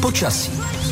počasí.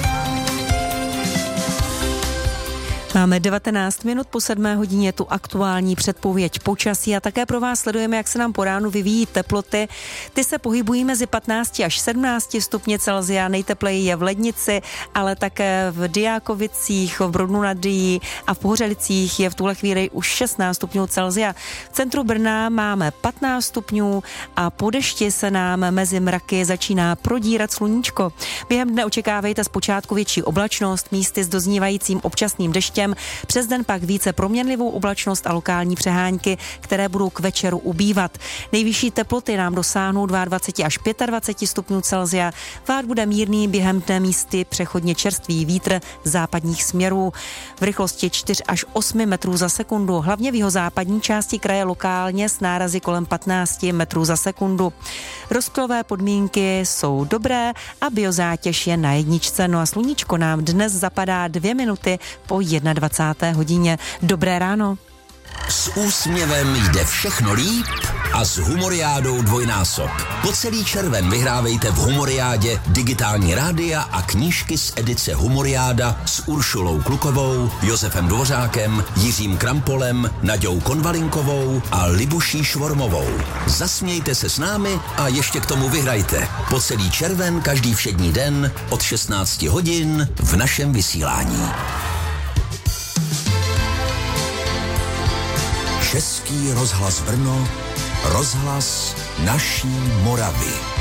Máme 19 minut po 7 hodině, tu aktuální předpověď počasí a také pro vás sledujeme, jak se nám po ránu vyvíjí teploty. Ty se pohybují mezi 15 až 17 stupně Celsia, nejtepleji je v Lednici, ale také v Diákovicích, v Brodnu nad Dyjí a v Pohořelicích je v tuhle chvíli už 16 stupňů Celsia. V centru Brna máme 15 stupňů a po dešti se nám mezi mraky začíná prodírat sluníčko. Během dne očekávejte zpočátku větší oblačnost, místy s doznívajícím občasným deštěm. Přes den pak více proměnlivou oblačnost a lokální přehánky, které budou k večeru ubývat. Nejvyšší teploty nám dosáhnou 22 až 25 stupňů Celsia. Vád bude mírný, během dne místy přechodně čerstvý vítr západních směrů v rychlosti 4 až 8 metrů za sekundu. Hlavně v jihozápadní části kraje lokálně s nárazy kolem 15 metrů za sekundu. Rozptylové podmínky jsou dobré a biozátěž je na jedničce. No a sluníčko nám dnes zapadá 2 minuty po 21. hodině. Dobré ráno. S úsměvem jde všechno líp a s Humoriádou dvojnásob. Po celý červen vyhrávejte v Humoriádě digitální rádia a knížky z edice Humoriáda s Uršulou Klukovou, Josefem Dvořákem, Jiřím Krampolem, Naďou Konvalinkovou a Libuší Švormovou. Zasmějte se s námi a ještě k tomu vyhrajte. Po celý červen každý všední den od 16 hodin v našem vysílání. Český rozhlas Brno, rozhlas naší Moravy.